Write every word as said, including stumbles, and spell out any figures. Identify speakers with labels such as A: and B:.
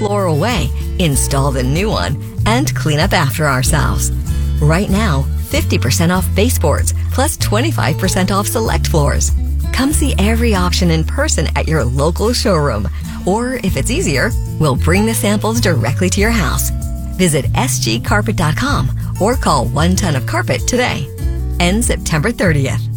A: floor away, install the new one, and clean up after ourselves. Right now, fifty percent off baseboards, plus twenty-five percent off select floors. Come see every option in person at your local showroom. Or if it's easier, we'll bring the samples directly to your house. Visit s g carpet dot com or call one ton of carpet today. Ends September thirtieth.